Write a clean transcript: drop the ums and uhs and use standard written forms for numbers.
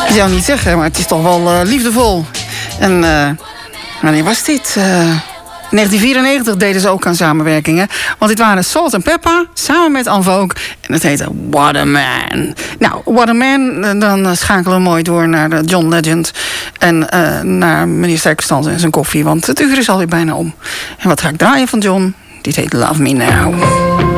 Ik zou niet zeggen, maar het is toch wel liefdevol. En wanneer was dit? In 1994 deden ze ook aan samenwerkingen. Want dit waren Salt and Pepper samen met En Vogue. En het heette What a Man. Nou, What a Man, dan schakelen we mooi door naar de John Legend. En naar meneer Sterkenstand en zijn koffie. Want het uur is alweer bijna om. En wat ga ik draaien van John? Dit heet Love Me Now.